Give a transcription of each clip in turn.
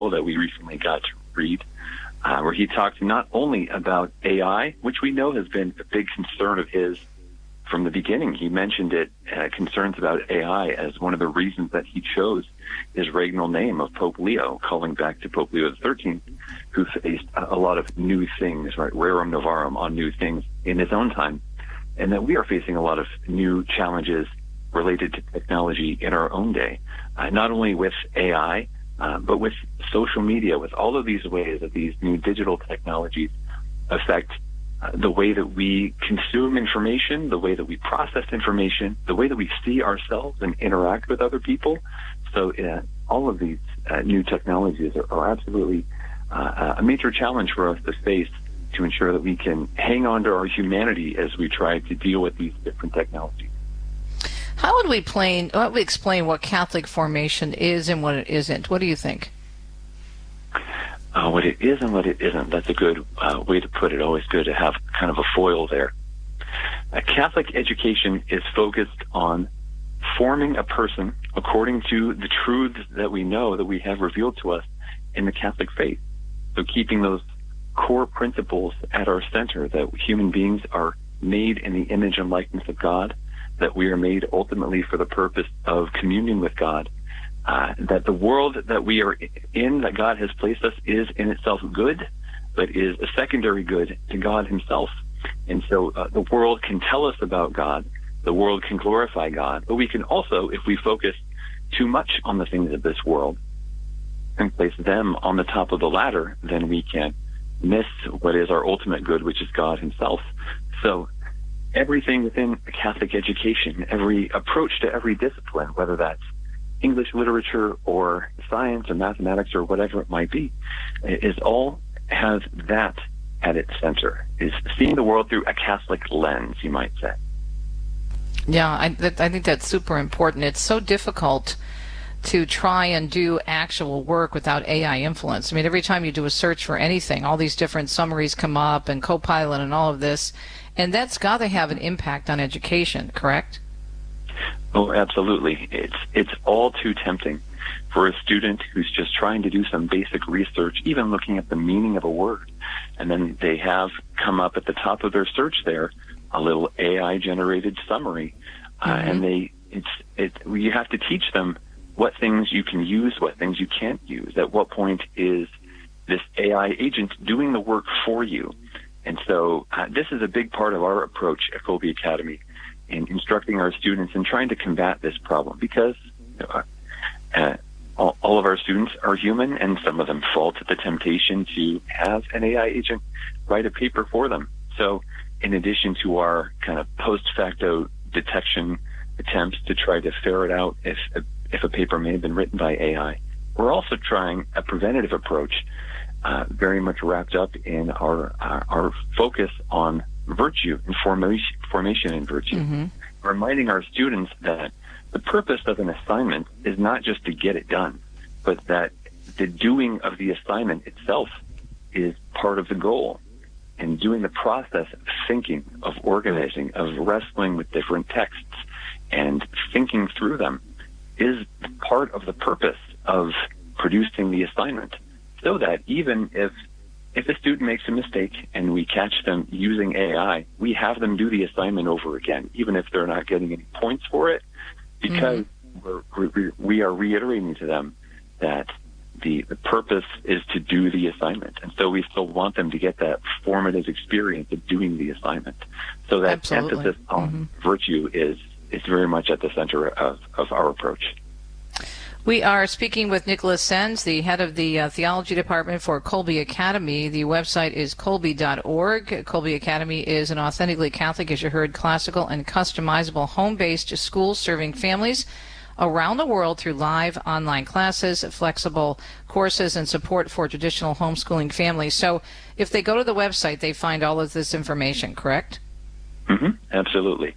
that we recently got to read, where he talked not only about AI, which we know has been a big concern of his from the beginning. He mentioned it, concerns about AI, as one of the reasons that he chose his regnal name of Pope Leo, calling back to Pope Leo XIII, who faced a lot of new things, right? Rerum novarum on new things in his own time, and that we are facing a lot of new challenges related to technology in our own day, not only with AI, but with social media, with all of these ways that these new digital technologies affect the way that we consume information, the way that we process information, the way that we see ourselves and interact with other people. So all of these new technologies are absolutely a major challenge for us to face, to ensure that we can hang on to our humanity as we try to deal with these different technologies. How would we explain what Catholic formation is and what it isn't? What do you think? What it is and what it isn't, that's a good way to put it. Always good to have kind of a foil there. Catholic education is focused on forming a person according to the truths that we know, that we have revealed to us in the Catholic faith. So keeping those core principles at our center, that human beings are made in the image and likeness of God, that we are made ultimately for the purpose of communion with God, that the world that we are in, that God has placed us, is in itself good, but is a secondary good to God himself. And so the world can tell us about God, the world can glorify God, but we can also, if we focus too much on the things of this world and place them on the top of the ladder, then we can miss what is our ultimate good, which is God himself. So everything within a Catholic education, every approach to every discipline, whether that's English literature or science or mathematics or whatever it might be, is all has that at its center, is seeing the world through a Catholic lens, you might say. Yeah, I think that's super important. It's so difficult to try and do actual work without AI influence. I mean, every time you do a search for anything, all these different summaries come up and Copilot and all of this, and that's got to have an impact on education, correct? Oh, absolutely. It's all too tempting for a student who's just trying to do some basic research, even looking at the meaning of a word, and then they have come up at the top of their search there a little AI-generated summary, and you have to teach them what things you can use, what things you can't use. At what point is this AI agent doing the work for you? And so this is a big part of our approach at Kolbe Academy in instructing our students and trying to combat this problem, because all of our students are human, and some of them fall to the temptation to have an AI agent write a paper for them. So in addition to our kind of post-facto detection attempts to try to ferret out if a paper may have been written by AI, we're also trying a preventative approach, very much wrapped up in our focus on virtue and formation in virtue, reminding our students that the purpose of an assignment is not just to get it done, but that the doing of the assignment itself is part of the goal. And doing the process of thinking, of organizing, of wrestling with different texts and thinking through them is part of the purpose of producing the assignment. So that even if a student makes a mistake and we catch them using AI, we have them do the assignment over again, even if they're not getting any points for it, because we are reiterating to them that the purpose is to do the assignment. And so we still want them to get that formative experience of doing the assignment. So that emphasis on virtue is very much at the center of our approach. We are speaking with Nicholas Sens, the head of the Theology Department for Kolbe Academy. The website is kolbe.org. Kolbe Academy is an authentically Catholic, as you heard, classical and customizable home-based school serving families around the world through live online classes, flexible courses, and support for traditional homeschooling families. So if they go to the website, they find all of this information, correct? Absolutely.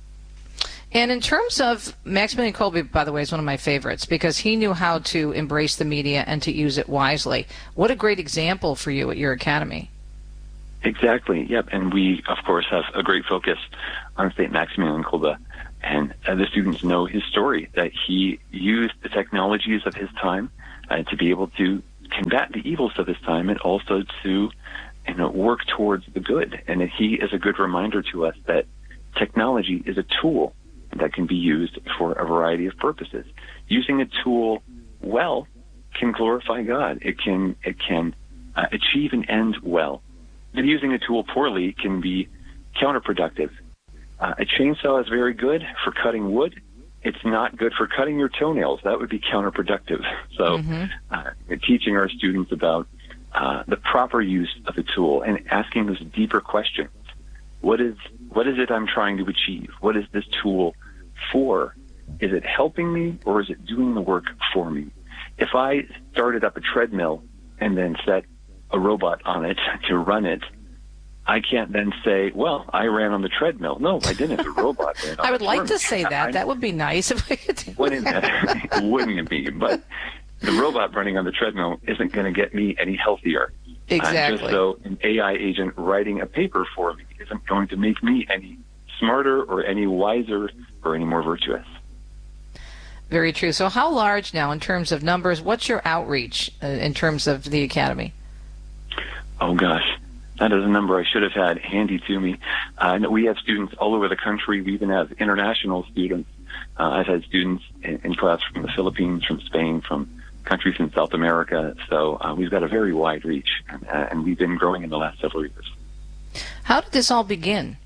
And in terms of Maximilian Kolbe, by the way, is one of my favorites because he knew how to embrace the media and to use it wisely. What a great example for you at your academy. Exactly, yep. And we, of course, have a great focus on St. Maximilian Kolbe. And the students know his story, that he used the technologies of his time to be able to combat the evils of this time and also to work towards the good. And he is a good reminder to us that technology is a tool that can be used for a variety of purposes. Using a tool well can glorify God. It can achieve an end well. And using a tool poorly can be counterproductive. A chainsaw is very good for cutting wood. It's not good for cutting your toenails. That would be counterproductive. So teaching our students about the proper use of a tool and asking those deeper questions. What is it I'm trying to achieve? What is this tool for? Is it helping me or is it doing the work for me? If I started up a treadmill and then set a robot on it to run it, I can't then say, well, I ran on the treadmill. No, I didn't. The robot ran on I would like to say that. That would be nice if we could do that. Wouldn't it be? But the robot running on the treadmill isn't going to get me any healthier. Exactly. Just so an AI agent writing a paper for me isn't going to make me any smarter or any wiser or any more virtuous. Very true. So how large now in terms of numbers? What's your outreach in terms of the Academy? Oh, gosh. That is a number I should have had handy to me. We have students all over the country. We even have international students. I've had students in class from the Philippines, from Spain, from countries in South America. So we've got a very wide reach, and we've been growing in the last several years. How did this all begin?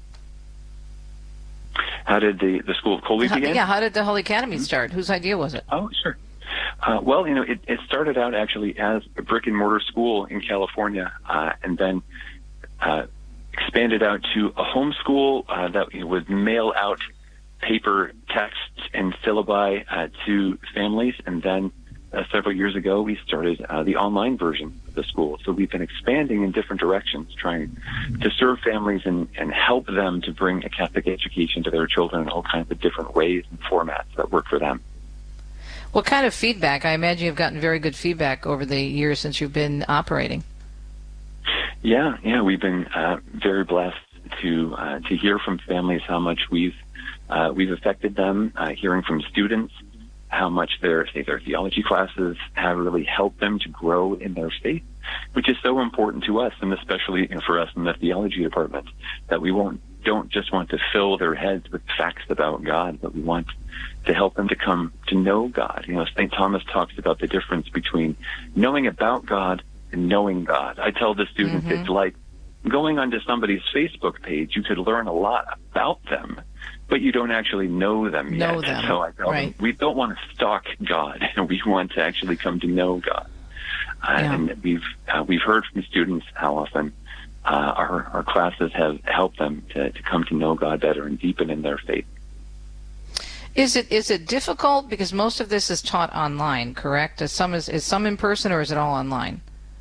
How did the School of Colby begin? Yeah, how did the whole Academy start? Whose idea was it? Oh, sure. Well, it started out actually as a brick-and-mortar school in California, and then expanded out to a homeschool that would mail out paper texts and syllabi to families, and then several years ago we started the online version of the school. So we've been expanding in different directions, trying to serve families and help them to bring a Catholic education to their children in all kinds of different ways and formats that work for them. What kind of feedback? I imagine you've gotten very good feedback over the years since you've been operating. Yeah, we've been very blessed to hear from families how much we've affected them. Hearing from students how much their theology classes have really helped them to grow in their faith, which is so important to us, and especially for us in the theology department, that we don't just want to fill their heads with facts about God, but we want to help them to come to know God. St. Thomas talks about the difference between knowing about God and knowing God. I tell the students it's like going onto somebody's Facebook page. You could learn a lot about them, but you don't actually know them yet. So I tell them, we don't want to stalk God. We want to actually come to know God. And we've heard from students how often our classes have helped them to come to know God better and deepen in their faith. Is it difficult because most of this is taught online, correct? Is some in person or is it all online?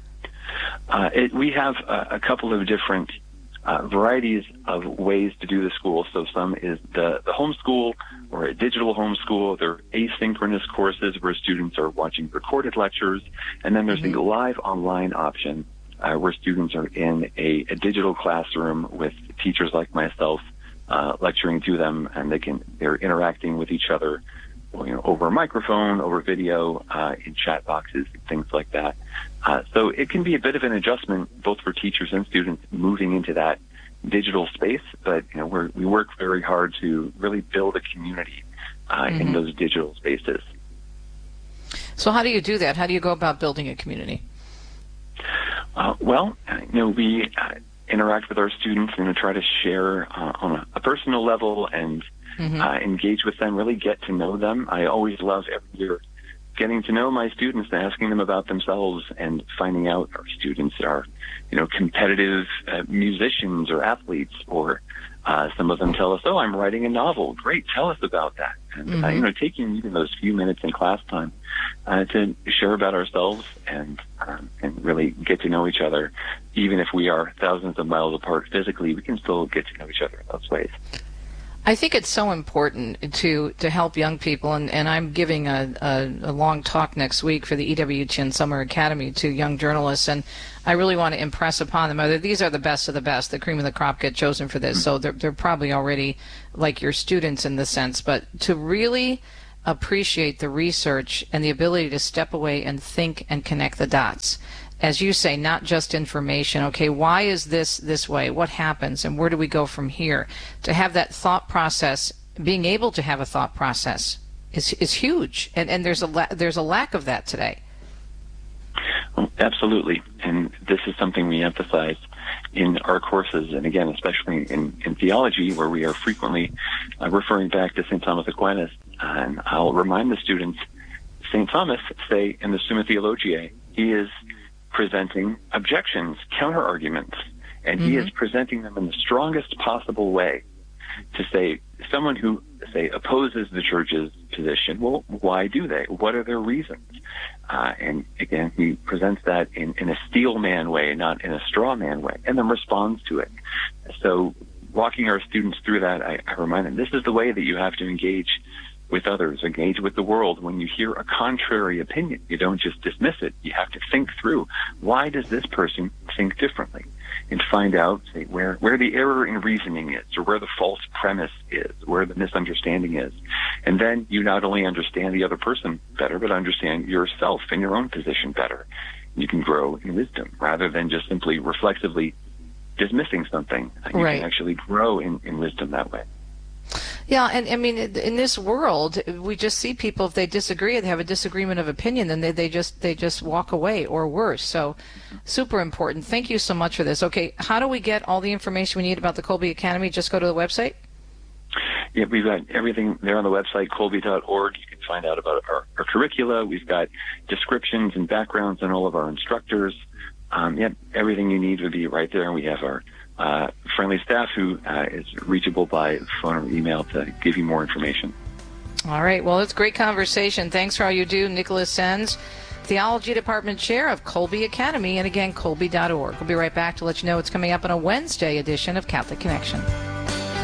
We have a couple of different varieties of ways to do the school. So some is the homeschool or a digital homeschool. They're asynchronous courses where students are watching recorded lectures. And then there's the live online option where students are in a digital classroom with teachers like myself lecturing to them, and they're interacting with each other over a microphone, over video, in chat boxes, things like that. So it can be a bit of an adjustment both for teachers and students moving into that digital space, but we work very hard to really build a community in those digital spaces. So how do you do that? How do you go about building a community? We interact with our students and try to share on a personal level and engage with them, really get to know them. I always love every year getting to know my students and asking them about themselves and finding out our students are, competitive musicians or athletes, or some of them tell us, oh, I'm writing a novel. Great, tell us about that. And, taking even those few minutes in class time to share about ourselves and really get to know each other. Even if we are thousands of miles apart physically, we can still get to know each other in those ways. I think it's so important to help young people, and I'm giving a long talk next week for the EWTN Summer Academy to young journalists, and I really want to impress upon them. These are the best of the best. The cream of the crop get chosen for this, so they're probably already like your students in the sense, but to really appreciate the research and the ability to step away and think and connect the dots. As you say, not just information. Okay, why is this way? What happens? And where do we go from here? To have that thought process, being able to have a thought process is huge. And there's a lack of that today. Well, absolutely. And this is something we emphasize in our courses, and again, especially in theology, where we are frequently referring back to St. Thomas Aquinas. And I'll remind the students, St. Thomas, say in the Summa Theologiae, he is presenting objections, counter-arguments, and he is presenting them in the strongest possible way to say, someone who, say, opposes the church's position, well, why do they? What are their reasons? And again, he presents that in a steel man way, not in a straw man way, and then responds to it. So walking our students through that, I remind them, this is the way that you have to engage with others, engage with the world. When you hear a contrary opinion, you don't just dismiss it. You have to think through, why does this person think differently? And find out, say, where the error in reasoning is, or where the false premise is, where the misunderstanding is. And then you not only understand the other person better, but understand yourself and your own position better. You can grow in wisdom rather than just simply reflexively dismissing something. You can actually grow in wisdom that way. Yeah, and I mean, in this world, we just see people, if they disagree, they have a disagreement of opinion, then they just walk away, or worse. So, super important. Thank you so much for this. Okay, how do we get all the information we need about the Kolbe Academy? Just go to the website? Yeah, we've got everything there on the website, kolbe.org. You can find out about our curricula. We've got descriptions and backgrounds on all of our instructors. Everything you need would be right there, and we have our friendly staff who is reachable by phone or email to give you more information. All right. Well, it's a great conversation. Thanks for all you do. Nicholas Sens, Theology Department Chair of Kolbe Academy, and again, kolbe.org. We'll be right back to let you know what's coming up on a Wednesday edition of Catholic Connection.